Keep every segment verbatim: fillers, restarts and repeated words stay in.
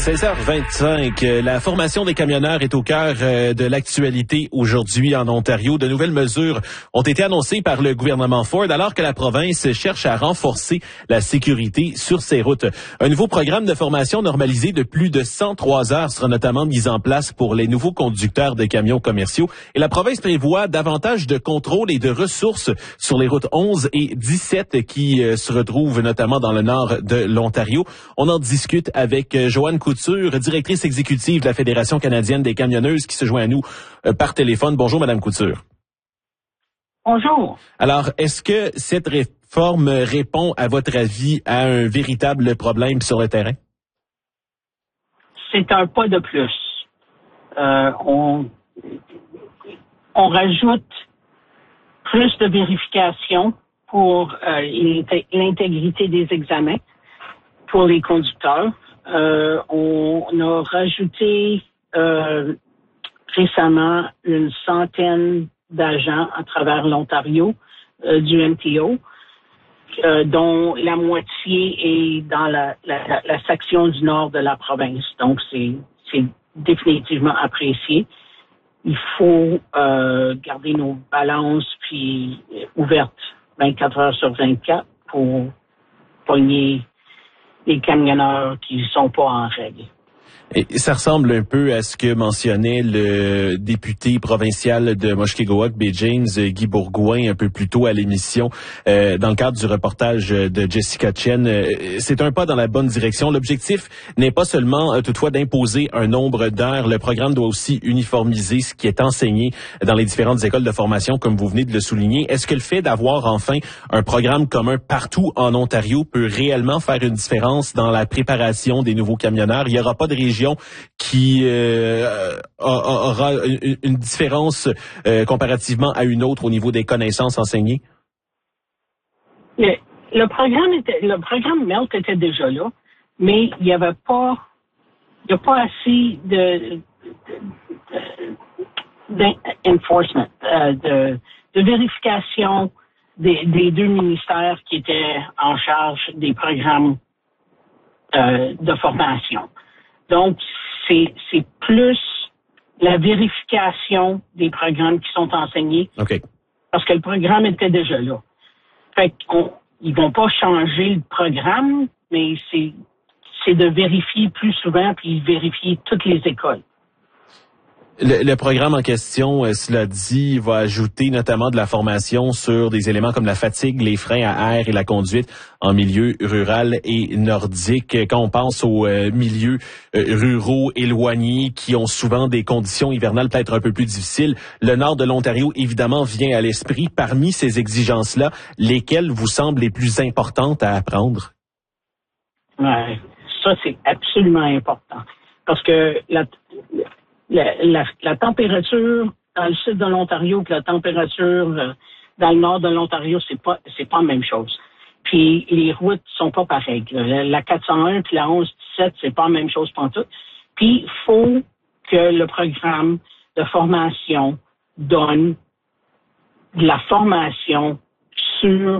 seize heures vingt-cinq, la formation des camionneurs est au cœur de l'actualité aujourd'hui en Ontario. De nouvelles mesures ont été annoncées par le gouvernement Ford alors que la province cherche à renforcer la sécurité sur ses routes. Un nouveau programme de formation normalisé de plus de cent trois heures sera notamment mis en place pour les nouveaux conducteurs de camions commerciaux. Et la province prévoit davantage de contrôles et de ressources sur les routes onze et dix-sept qui euh, se retrouvent notamment dans le nord de l'Ontario. On en discute avec euh, Joanne Couture, directrice exécutive de la Fédération canadienne des camionneuses, qui se joint à nous euh, par téléphone. Bonjour, Madame Couture. Bonjour. Alors, est-ce que cette réforme répond, à votre avis, à un véritable problème sur le terrain? C'est un pas de plus. Euh, on, on rajoute plus de vérifications pour euh, l'intégrité des examens pour les conducteurs. Euh, on, on a rajouté euh, récemment une centaine d'agents à travers l'Ontario euh, du M T O, euh, dont la moitié est dans la, la, la section du nord de la province. Donc, c'est, c'est définitivement apprécié. Il faut euh, garder nos balances puis ouvertes vingt-quatre heures sur vingt-quatre pour pogner les camionneurs qui ne sont pas en règle. Et ça ressemble un peu à ce que mentionnait le député provincial de Mushkegowuk, Bay James, Guy Bourgouin, un peu plus tôt à l'émission, euh, dans le cadre du reportage de Jessica Chen. Euh, c'est un pas dans la bonne direction. L'objectif n'est pas seulement, euh, toutefois, d'imposer un nombre d'heures. Le programme doit aussi uniformiser ce qui est enseigné dans les différentes écoles de formation, comme vous venez de le souligner. Est-ce que le fait d'avoir enfin un programme commun partout en Ontario peut réellement faire une différence dans la préparation des nouveaux camionneurs? Il n'y aura pas de région qui euh, aura une, une différence euh, comparativement à une autre au niveau des connaissances enseignées? Le, le programme était, le programme MELT était déjà là, mais il n'y avait pas, il y a pas assez de, d'enforcement, de, de, de vérification des, des deux ministères qui étaient en charge des programmes euh, de formation. Donc, c'est, c'est plus la vérification des programmes qui sont enseignés. Okay. Parce que le programme était déjà là. Fait qu'on, ils vont pas changer le programme, mais c'est, c'est de vérifier plus souvent puis vérifier toutes les écoles. Le, le programme en question, euh, cela dit, va ajouter notamment de la formation sur des éléments comme la fatigue, les freins à air et la conduite en milieu rural et nordique. Quand on pense aux euh, milieux euh, ruraux éloignés qui ont souvent des conditions hivernales peut-être un peu plus difficiles, le nord de l'Ontario, évidemment, vient à l'esprit. Parmi ces exigences-là, lesquelles vous semblent les plus importantes à apprendre? Ouais, ça, c'est absolument important. Parce que la... La, la, la température dans le sud de l'Ontario et la température euh, dans le nord de l'Ontario, c'est pas c'est pas la même chose. Puis les routes sont pas pareilles. La, la quatre cent un puis la onze dix-sept, c'est pas la même chose pantoute. Puis il faut que le programme de formation donne de la formation sur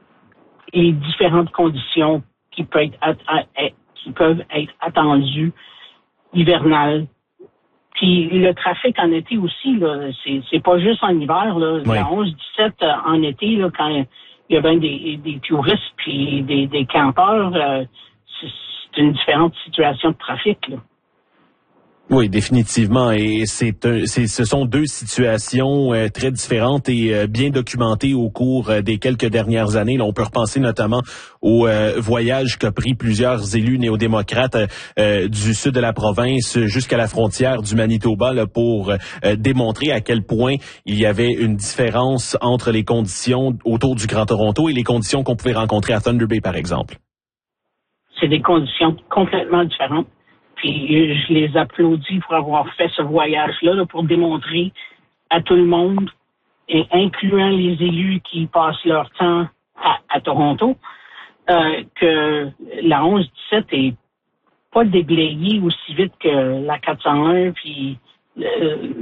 les différentes conditions qui peuvent être, qui peuvent être attendues hivernales. Puis le trafic en été aussi, là, c'est, c'est pas juste en hiver. Là. Oui. La onze dix-sept euh, en été, là, quand il y a bien des, des touristes puis des, des campeurs, euh, c'est, c'est une différente situation de trafic. Là. Oui, définitivement. Et c'est, un, c'est ce sont deux situations euh, très différentes et euh, bien documentées au cours euh, des quelques dernières années. Là, on peut repenser notamment au euh, voyage qu'a pris plusieurs élus néo-démocrates euh, du sud de la province jusqu'à la frontière du Manitoba là, pour euh, démontrer à quel point il y avait une différence entre les conditions autour du Grand Toronto et les conditions qu'on pouvait rencontrer à Thunder Bay, par exemple. C'est des conditions complètement différentes. Puis je les applaudis pour avoir fait ce voyage-là là, pour démontrer à tout le monde, et incluant les élus qui passent leur temps à, à Toronto, euh, que la onze dix-sept est pas déblayée aussi vite que la quatre cent un puis le,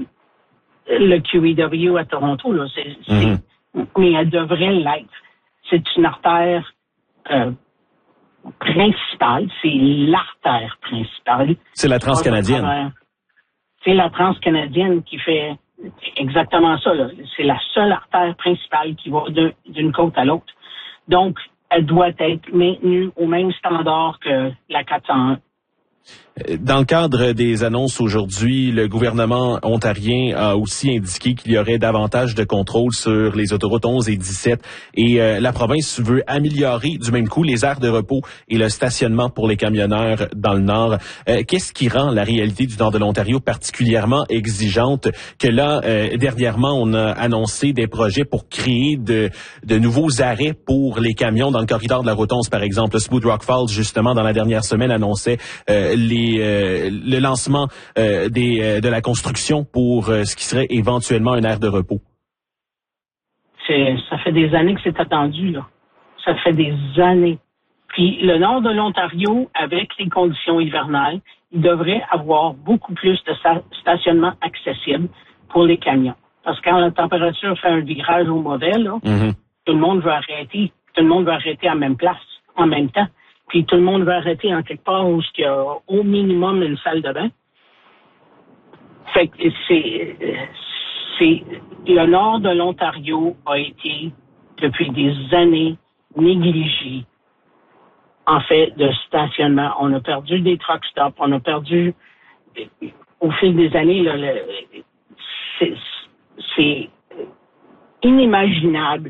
le Q E W à Toronto. Là. C'est, c'est, mm-hmm. Mais elle devrait l'être. C'est une artère euh, principale, c'est l'artère principale. C'est la transcanadienne. C'est la transcanadienne qui fait exactement ça, là. C'est la seule artère principale qui va d'une côte à l'autre. Donc, elle doit être maintenue au même standard que la quatre cent un. Dans le cadre des annonces aujourd'hui, le gouvernement ontarien a aussi indiqué qu'il y aurait davantage de contrôle sur les autoroutes onze et dix-sept et euh, la province veut améliorer du même coup les aires de repos et le stationnement pour les camionneurs dans le nord. Euh, qu'est-ce qui rend la réalité du nord de l'Ontario particulièrement exigeante que là, euh, dernièrement, on a annoncé des projets pour créer de, de nouveaux arrêts pour les camions dans le corridor de la route onze, par exemple. Le Smooth Rock Falls, justement, dans la dernière semaine, annonçait euh, les Euh, le lancement euh, des, euh, de la construction pour euh, ce qui serait éventuellement un aire de repos? C'est, ça fait des années que c'est attendu, là. Ça fait des années. Puis le nord de l'Ontario, avec les conditions hivernales, il devrait avoir beaucoup plus de stationnement accessible pour les camions. Parce que quand la température fait un virage au mauvais, là, mm-hmm. tout le monde veut arrêter. Tout le monde veut arrêter à la même place, en même temps. Puis tout le monde va arrêter en quelque part où il y a au minimum une salle de bain. Fait que c'est, c'est, le nord de l'Ontario a été, depuis des années, négligé, en fait, de stationnement. On a perdu des truck stops, on a perdu, au fil des années, là, le, c'est, c'est inimaginable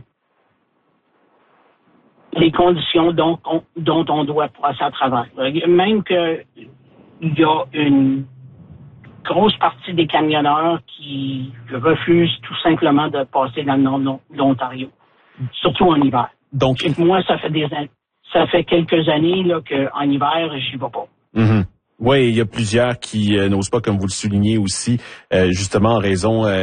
les conditions dont on, dont on doit passer à travers. Même que il y a une grosse partie des camionneurs qui refusent tout simplement de passer dans le nord de l'Ontario, surtout en hiver. Donc, et moi, ça fait des ça fait quelques années là qu'en hiver, j'y vais pas. Mm-hmm. Oui, il y a plusieurs qui euh, n'osent pas, comme vous le soulignez aussi, euh, justement en raison euh,